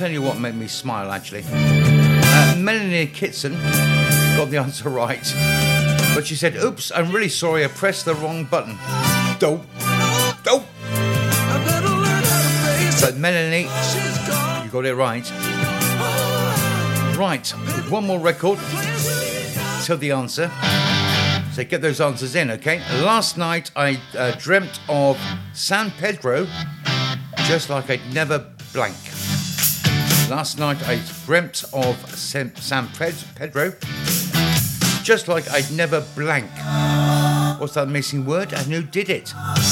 tell you what made me smile, actually. Melanie Kitson got the answer right. But she said, oops, I'm really sorry, I pressed the wrong button. Don't. But Melanie, you got it right. Right, one more record. Tell the answer. So get those answers in, okay? Last night I dreamt of San Pedro, just like I'd never blank. Last night I dreamt of San Pedro, just like I'd never blank. What's that missing word? And who did it?